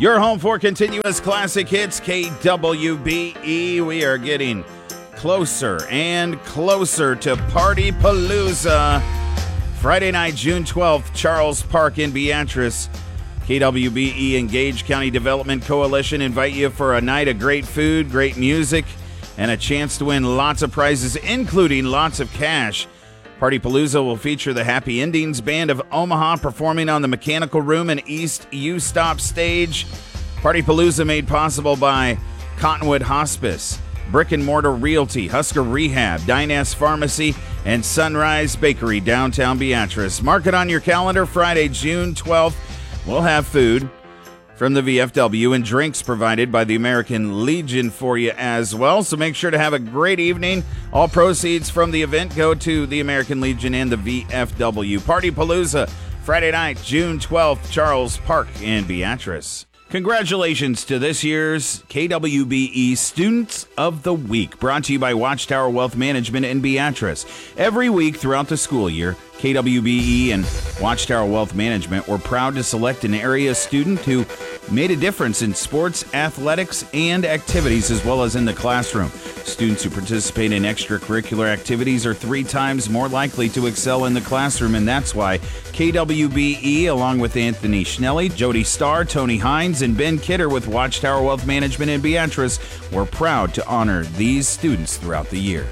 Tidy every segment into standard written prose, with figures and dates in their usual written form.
Your home for continuous classic hits, KWBE. We are getting closer and closer to Party Palooza. Friday night, June 12th, Charles Park in Beatrice. KWBE Engage County Development Coalition invite you for a night of great food, great music, and a chance to win lots of prizes, including lots of cash. Party Palooza will feature the Happy Endings Band of Omaha performing on the Mechanical Room and East U-Stop stage. Party Palooza made possible by Cottonwood Hospice, Brick and Mortar Realty, Husker Rehab, Dyness Pharmacy, and Sunrise Bakery, downtown Beatrice. Mark it on your calendar, Friday, June 12th. We'll have food from the VFW and drinks provided by the American Legion for you as well. So make sure to have a great evening. All proceeds from the event go to the American Legion and the VFW. Party Palooza, Friday night, June 12th, Charles Park in Beatrice. Congratulations to this year's KWBE Students of the Week, brought to you by Watchtower Wealth Management in Beatrice. Every week throughout the school year, KWBE and Watchtower Wealth Management were proud to select an area student who made a difference in sports, athletics, and activities, as well as in the classroom. Students who participate in extracurricular activities are 3 times more likely to excel in the classroom, and that's why KWBE, along with Anthony Schnelly, Jody Starr, Tony Hines, and Ben Kidder with Watchtower Wealth Management in Beatrice, were proud to honor these students throughout the year.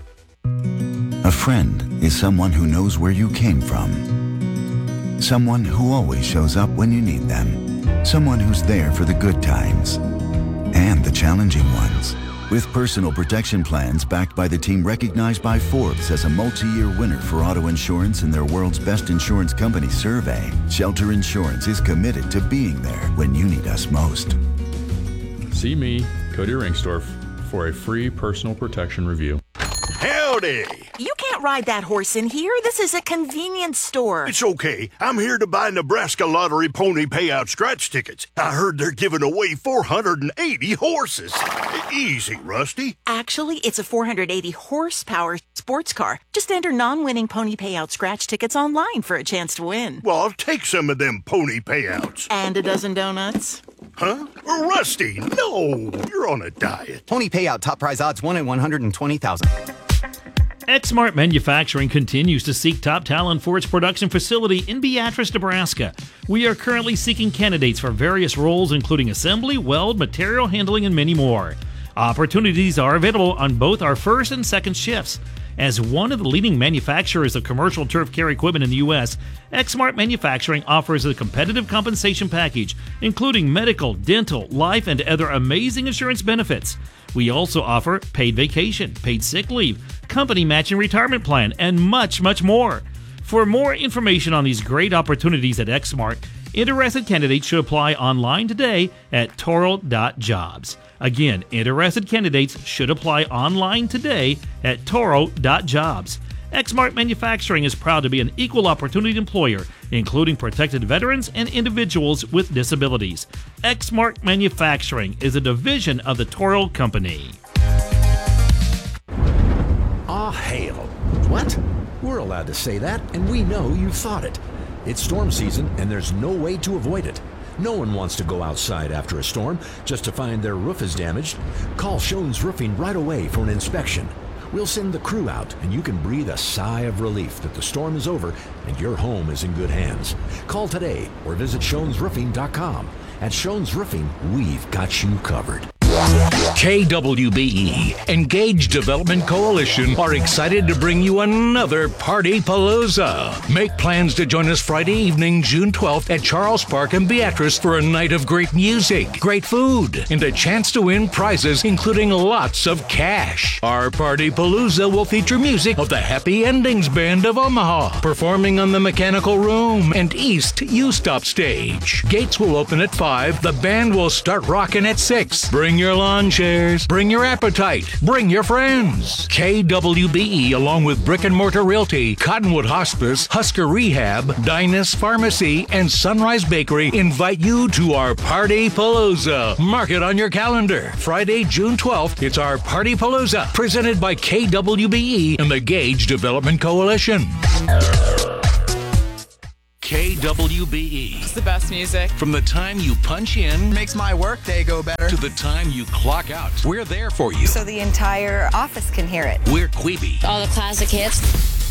A friend is someone who knows where you came from. Someone who always shows up when you need them. Someone who's there for the good times and the challenging ones. With personal protection plans backed by the team recognized by Forbes as a multi-year winner for auto insurance in their World's Best Insurance Company survey, Shelter Insurance is committed to being there when you need us most. See me, Cody Ringstorff, for a free personal protection review. Howdy! You can't ride that horse in here. This is a convenience store. It's okay. I'm here to buy Nebraska Lottery Pony Payout scratch tickets. I heard they're giving away 480 horses. Easy, Rusty. Actually, it's a 480 horsepower sports car. Just enter non-winning Pony Payout scratch tickets online for a chance to win. Well, I'll take some of them pony payouts. And a dozen donuts. Huh? Rusty, no! You're on a diet. Pony Payout, top prize odds 1 in 120,000. Exmart Manufacturing continues to seek top talent for its production facility in Beatrice, Nebraska. We are currently seeking candidates for various roles, including assembly, weld, material handling, and many more. Opportunities are available on both our first and second shifts. As one of the leading manufacturers of commercial turf care equipment in the U.S., Exmart Manufacturing offers a competitive compensation package, including medical, dental, life, and other amazing insurance benefits. We also offer paid vacation, paid sick leave, company matching retirement plan, and much, much more. For more information on these great opportunities at Exmart, interested candidates should apply online today at toro.jobs. Again, interested candidates should apply online today at toro.jobs. Exmart Manufacturing is proud to be an equal opportunity employer, including protected veterans and individuals with disabilities. Exmart Manufacturing is a division of the Toro Company. Ah, hail. What? We're allowed to say that, and we know you thought it. It's storm season, and there's no way to avoid it. No one wants to go outside after a storm just to find their roof is damaged. Call Schoen's Roofing right away for an inspection. We'll send the crew out, and you can breathe a sigh of relief that the storm is over and your home is in good hands. Call today or visit SchoensRoofing.com. At Schoen's Roofing, we've got you covered. KWBE, Engage Development Coalition, are excited to bring you another Party Palooza. Make plans to join us Friday evening, June 12th at Charles Park in Beatrice for a night of great music, great food, and a chance to win prizes, including lots of cash. Our Party Palooza will feature music of the Happy Endings Band of Omaha, performing on the Mechanical Room and East U-Stop stage. Gates will open at 5. The band will start rocking at 6. Bring your lawn chairs, bring your appetite, bring your friends. KWBE, along with Brick and Mortar Realty, Cottonwood Hospice, Husker Rehab, Dyness Pharmacy, and Sunrise Bakery invite you to our Party Palooza. Mark it on your calendar. Friday, June 12th, it's our Party Palooza, presented by KWBE and the Gage Development Coalition. KWBE. It's the best music. From the time you punch in Makes my workday go better. to the time you clock out, we're there for you. So the entire office can hear it. We're Queeby. All the classic hits.